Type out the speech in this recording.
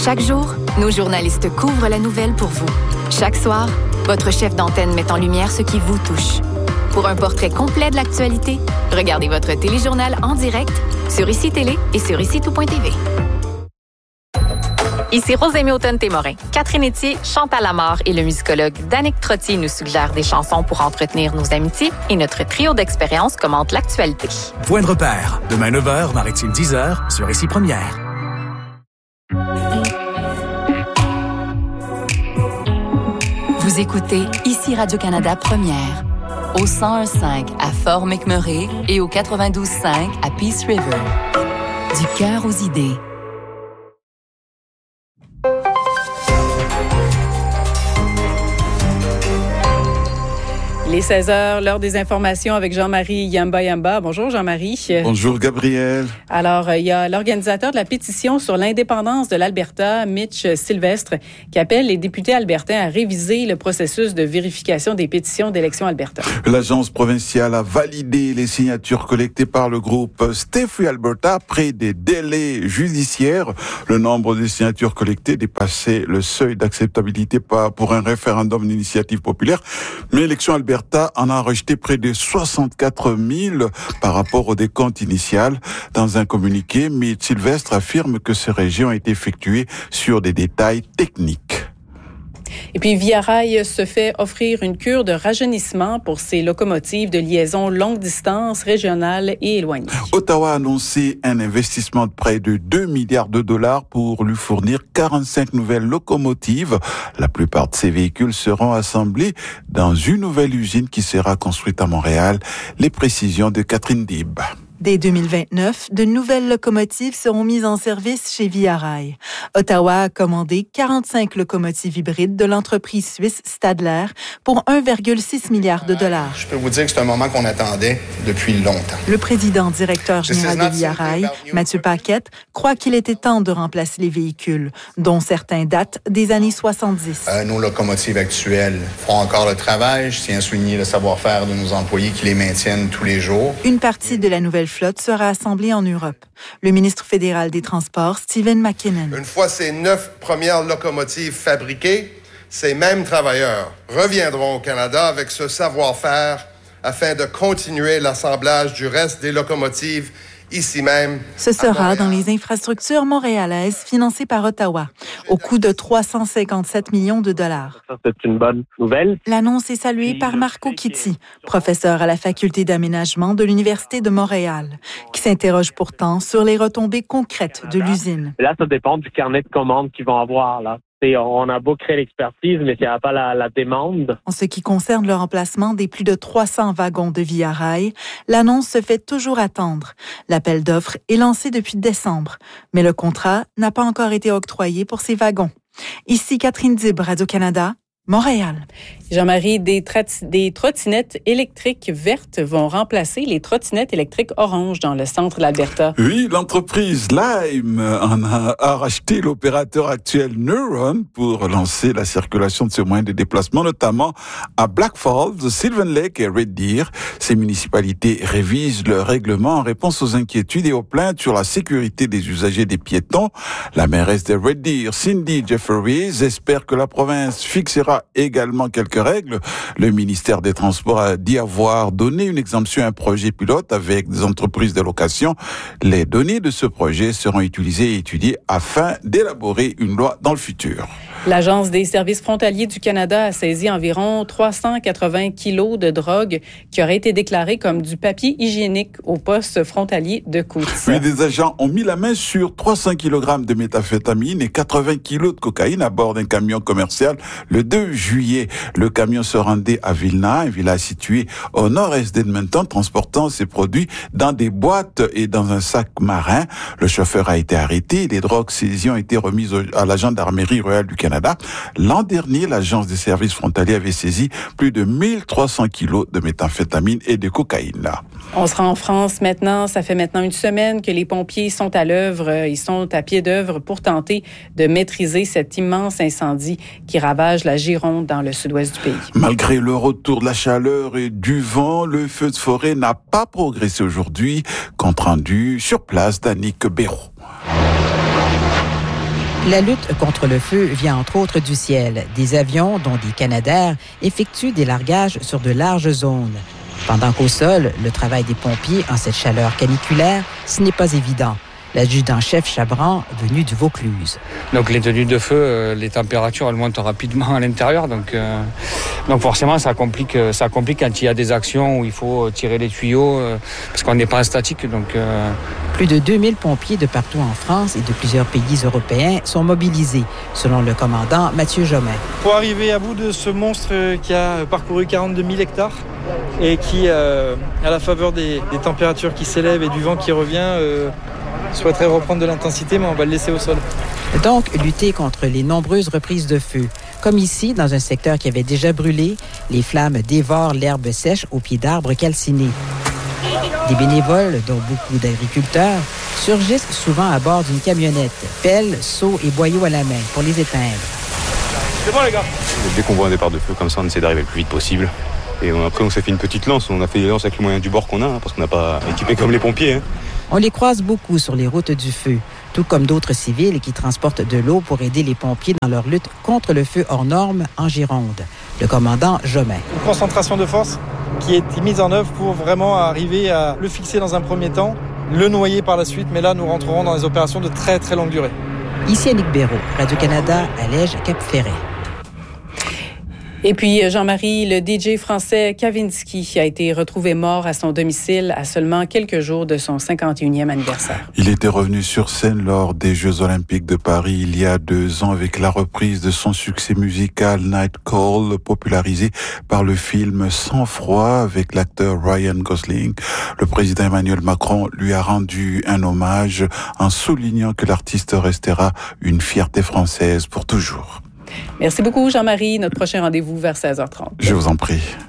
Chaque jour, nos journalistes couvrent la nouvelle pour vous. Chaque soir, votre chef d'antenne met en lumière ce qui vous touche. Pour un portrait complet de l'actualité, regardez votre téléjournal en direct sur ICI Télé et sur ICI-Tout.tv. Ici Rosémie Automne-Témorin. Catherine Etier, Chantal Lamarre et le musicologue Danick Trottier nous suggèrent des chansons pour entretenir nos amitiés et notre trio d'expériences commente l'actualité. Point de repère, demain 9h, Maritime 10h, sur ICI Première. Vous écoutez ICI Radio-Canada Première, au 101.5 à Fort McMurray et au 92.5 à Peace River. Du cœur aux idées. Il est 16h, l'heure des informations avec Jean-Marie Yamba. Bonjour Jean-Marie. Bonjour Gabriel. Alors, il y a l'organisateur de la pétition sur l'indépendance de l'Alberta, Mitch Sylvestre, qui appelle les députés albertains à réviser le processus de vérification des pétitions d'élection Alberta. L'agence provinciale a validé les signatures collectées par le groupe Stay Free Alberta après des délais judiciaires. Le nombre de signatures collectées dépassait le seuil d'acceptabilité pour un référendum d'initiative populaire, mais l'élection Alberta en a rejeté près de 64 000 par rapport au décompte initial. Dans un communiqué, Mitch Sylvestre affirme que ces régions ont été effectuées sur des détails techniques. Et puis, Via Rail se fait offrir une cure de rajeunissement pour ses locomotives de liaison longue distance, régionales et éloignées. Ottawa a annoncé un investissement de près de 2 milliards de dollars pour lui fournir 45 nouvelles locomotives. La plupart de ces véhicules seront assemblés dans une nouvelle usine qui sera construite à Montréal. Les précisions de Catherine Dib. Dès 2029, de nouvelles locomotives seront mises en service chez Via Rail. Ottawa a commandé 45 locomotives hybrides de l'entreprise suisse Stadler pour 1,6 milliard de dollars. Je peux vous dire que c'est un moment qu'on attendait depuis longtemps. Le président directeur général de Via Rail, Mathieu Paquette, croit qu'il était temps de remplacer les véhicules, dont certains datent des années 70. Nos locomotives actuelles font encore le travail. Je tiens à souligner le savoir-faire de nos employés qui les maintiennent tous les jours. Une partie de la nouvelle flotte sera assemblée en Europe. Le ministre fédéral des Transports, Stephen McKinnon. Une fois ces 9 premières locomotives fabriquées, ces mêmes travailleurs reviendront au Canada avec ce savoir-faire afin de continuer l'assemblage du reste des locomotives ici même. Ce sera dans les infrastructures montréalaises financées par Ottawa, au coût de 357 millions de dollars. Ça, c'est une bonne nouvelle. L'annonce est saluée par Marco Kitty, professeur à la faculté d'aménagement de l'Université de Montréal, qui s'interroge pourtant sur les retombées concrètes de l'usine. Là, ça dépend du carnet de commandes qu'ils vont avoir, là. On a beau créer l'expertise, mais s'il n'y a pas la demande. En ce qui concerne le remplacement des plus de 300 wagons de Via Rail, l'annonce se fait toujours attendre. L'appel d'offres est lancé depuis décembre, mais le contrat n'a pas encore été octroyé pour ces wagons. Ici Catherine Dib, Radio-Canada, Montréal. Jean-Marie, des trottinettes électriques vertes vont remplacer les trottinettes électriques oranges dans le centre de l'Alberta. Oui, l'entreprise Lime en a racheté l'opérateur actuel Neuron pour lancer la circulation de ce moyen de déplacement, notamment à Black Falls, Sylvan Lake et Red Deer. Ces municipalités révisent leur règlement en réponse aux inquiétudes et aux plaintes sur la sécurité des usagers des piétons. La mairesse de Red Deer, Cindy Jefferies, espère que la province fixera également quelques règles. Le ministère des Transports a dit avoir donné une exemption à un projet pilote avec des entreprises de location. Les données de ce projet seront utilisées et étudiées afin d'élaborer une loi dans le futur. L'Agence des services frontaliers du Canada a saisi environ 380 kilos de drogue qui auraient été déclarés comme du papier hygiénique au poste frontalier de Coutts. Oui, des agents ont mis la main sur 300 kg de méthamphétamine et 80 kilos de cocaïne à bord d'un camion commercial le 2 juillet. Le camion se rendait à Vilna, une village située au nord-est d'Edmonton, transportant ces produits dans des boîtes et dans un sac marin. Le chauffeur a été arrêté. Les drogues saisies ont été remises à la gendarmerie royale du Canada. L'an dernier, l'Agence des services frontaliers avait saisi plus de 1300 kilos de méthamphétamine et de cocaïne. On sera en France maintenant. Ça fait maintenant une semaine que les pompiers sont à l'œuvre. Ils sont à pied d'œuvre pour tenter de maîtriser cet immense incendie qui ravage la Gironde dans le sud-ouest du pays. Malgré le retour de la chaleur et du vent, le feu de forêt n'a pas progressé aujourd'hui. Compte rendu sur place d'Annick Béraud. La lutte contre le feu vient entre autres du ciel. Des avions, dont des Canadair, effectuent des largages sur de larges zones. Pendant qu'au sol, le travail des pompiers en cette chaleur caniculaire, ce n'est pas évident. L'adjudant-chef Chabran, venu du Vaucluse. Donc les tenues de feu, les températures elles montent rapidement à l'intérieur, donc forcément ça complique quand il y a des actions où il faut tirer les tuyaux parce qu'on n'est pas en statique. Plus de 2000 pompiers de partout en France et de plusieurs pays européens sont mobilisés, selon le commandant Mathieu Jomain. Pour arriver à bout de ce monstre qui a parcouru 42 000 hectares et qui, à la faveur des températures qui s'élèvent et du vent qui revient, souhaiterait reprendre de l'intensité, mais on va le laisser au sol. Donc, lutter contre les nombreuses reprises de feu. Comme ici, dans un secteur qui avait déjà brûlé, les flammes dévorent l'herbe sèche au pied d'arbres calcinés. Des bénévoles, dont beaucoup d'agriculteurs, surgissent souvent à bord d'une camionnette, pelles, seaux et boyaux à la main pour les éteindre. C'est bon, les gars. Dès qu'on voit un départ de feu comme ça, on essaie d'arriver le plus vite possible. Et après, on s'est fait une petite lance. On a fait des lances avec les moyens du bord qu'on a, parce qu'on n'a pas équipé comme les pompiers. On les croise beaucoup sur les routes du feu, tout comme d'autres civils qui transportent de l'eau pour aider les pompiers dans leur lutte contre le feu hors norme en Gironde. Le commandant Jomain. Une concentration de force qui est mise en œuvre pour vraiment arriver à le fixer dans un premier temps, le noyer par la suite, mais là, nous rentrerons dans des opérations de très, très longue durée. Ici Annick Béraud, Radio-Canada, Allège, Cap-Ferret. Et puis, Jean-Marie, le DJ français Kavinsky a été retrouvé mort à son domicile à seulement quelques jours de son 51e anniversaire. Il était revenu sur scène lors des Jeux Olympiques de Paris il y a 2 ans avec la reprise de son succès musical Night Call, popularisé par le film Sang Froid avec l'acteur Ryan Gosling. Le président Emmanuel Macron lui a rendu un hommage en soulignant que l'artiste restera une fierté française pour toujours. Merci beaucoup, Jean-Marie. Notre prochain rendez-vous vers 16h30. Je vous en prie.